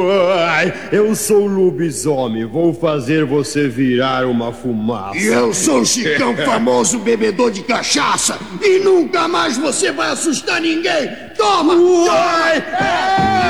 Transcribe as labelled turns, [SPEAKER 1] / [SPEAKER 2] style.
[SPEAKER 1] Ai, eu sou o lobisomem, vou fazer você virar uma fumaça.
[SPEAKER 2] E eu sou o Chicão, famoso bebedor de cachaça. E nunca mais você vai assustar ninguém. Toma!
[SPEAKER 1] Ai!